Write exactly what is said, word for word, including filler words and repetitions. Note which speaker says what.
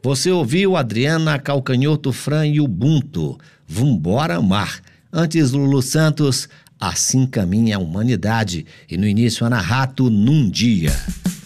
Speaker 1: Você ouviu Adriana Calcanhoto, Fran e Ubuntu, Vambora Amar. Antes, Lulu Santos, Assim Caminha a Humanidade. E no início, Ana Rato, Num Dia.